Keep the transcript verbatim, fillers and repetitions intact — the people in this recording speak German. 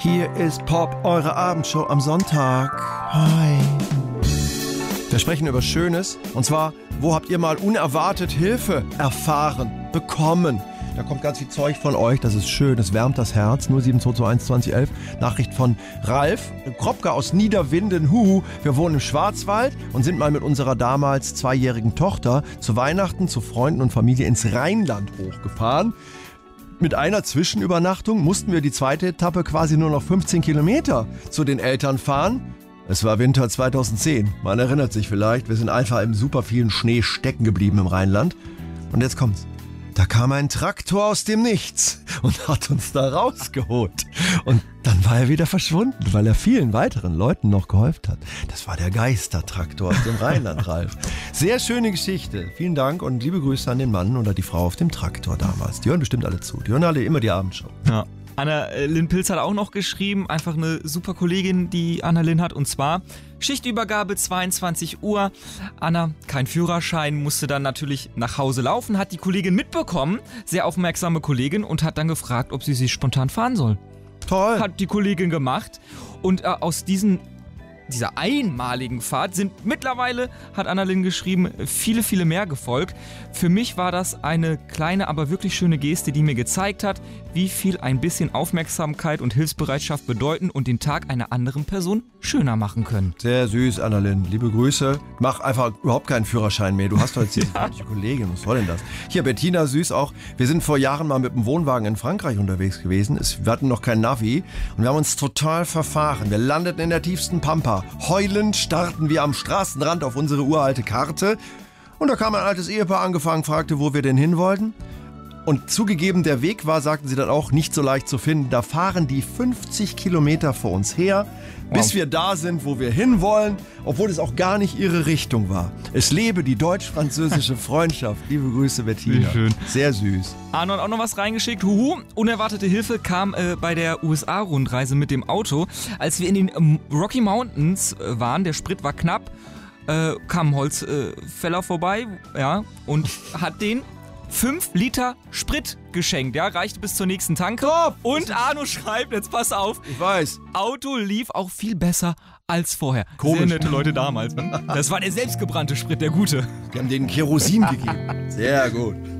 Hier ist Pop, eure Abendshow am Sonntag. Hi. Wir sprechen über Schönes. Und zwar, wo habt ihr mal unerwartet Hilfe erfahren, bekommen? Da kommt ganz viel Zeug von euch, das ist schön, das wärmt das Herz. null sieben zwei zwei eins zwanzig elf. Nachricht von Ralf Kropka aus Niederwinden. Huhu, wir wohnen im Schwarzwald und sind mal mit unserer damals zweijährigen Tochter zu Weihnachten zu Freunden und Familie ins Rheinland hochgefahren. Mit einer Zwischenübernachtung mussten wir die zweite Etappe quasi nur noch fünfzehn Kilometer zu den Eltern fahren. Es war Winter zweitausendzehn, man erinnert sich vielleicht. Wir sind einfach im super vielen Schnee stecken geblieben im Rheinland. Und jetzt kommt's. Da kam ein Traktor aus dem Nichts und hat uns da rausgeholt. Und dann war er wieder verschwunden, weil er vielen weiteren Leuten noch geholfen hat. Das war der Geistertraktor aus dem Rheinland, Ralf. Sehr schöne Geschichte. Vielen Dank und liebe Grüße an den Mann oder die Frau auf dem Traktor damals. Die hören bestimmt alle zu. Die hören alle immer die Abendshow. Ja. Anna-Lynn Pilz hat auch noch geschrieben, einfach eine super Kollegin, die Anna-Lynn hat, und zwar Schichtübergabe zweiundzwanzig Uhr. Anna, kein Führerschein, musste dann natürlich nach Hause laufen, hat die Kollegin mitbekommen, sehr aufmerksame Kollegin, und hat dann gefragt, ob sie sich spontan fahren soll. Toll. Hat die Kollegin gemacht und äh, aus diesen dieser einmaligen Fahrt sind mittlerweile, hat Anna-Lynn geschrieben, viele, viele mehr gefolgt. Für mich war das eine kleine, aber wirklich schöne Geste, die mir gezeigt hat, wie viel ein bisschen Aufmerksamkeit und Hilfsbereitschaft bedeuten und den Tag einer anderen Person schöner machen können. Sehr süß, Anna-Lynn. Liebe Grüße. Mach einfach überhaupt keinen Führerschein mehr. Du hast doch jetzt diese freundliche Kollegin. Was soll denn das? Hier, Bettina, süß auch. Wir sind vor Jahren mal mit dem Wohnwagen in Frankreich unterwegs gewesen. Es, wir hatten noch kein Navi und wir haben uns total verfahren. Wir landeten in der tiefsten Pampa. Heulend starrten wir am Straßenrand auf unsere uralte Karte. Und da kam ein altes Ehepaar angefangen, fragte, wo wir denn hin wollten. Und zugegeben, der Weg war, sagten sie dann auch, nicht so leicht zu finden. Da fahren die fünfzig Kilometer vor uns her, bis wow. wir da sind, wo wir hinwollen, obwohl es auch gar nicht ihre Richtung war. Es lebe die deutsch-französische Freundschaft. Liebe Grüße, Bettina. Schön. Sehr süß. Arno hat auch noch was reingeschickt. Huhu, unerwartete Hilfe kam äh, bei der U S A-Rundreise mit dem Auto. Als wir in den ähm, Rocky Mountains äh, waren, der Sprit war knapp, äh, kam ein Holzfäller äh, vorbei, ja, und hat den fünf Liter Sprit geschenkt, ja, reichte bis zur nächsten Tanke. Top. Und Arno schreibt, jetzt pass auf, ich weiß, Auto lief auch viel besser als vorher. Komisch. Sehr nette Leute damals. Ne? Das war der selbstgebrannte Sprit, der gute. Wir haben denen Kerosin gegeben. Sehr gut.